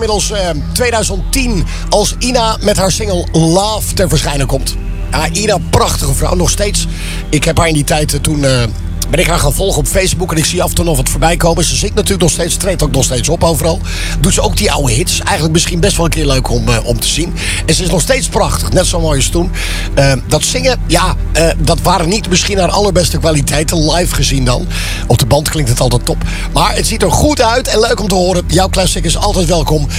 Inmiddels 2010 als Ina met haar single Love ter verschijnen komt. Ja, Ina, prachtige vrouw, nog steeds. Ik heb haar in die tijd toen... ben ik haar gaan volgen op Facebook en ik zie af en toe nog wat voorbij komen. Ze zingt natuurlijk nog steeds, treedt ook nog steeds op overal. Doet ze ook die oude hits. Eigenlijk misschien best wel een keer leuk om te zien. En ze is nog steeds prachtig, net zo mooi als toen. Dat zingen, ja, dat waren niet misschien haar allerbeste kwaliteiten. Live gezien dan. Op de band klinkt het altijd top. Maar het ziet er goed uit en leuk om te horen. Jouw classic is altijd welkom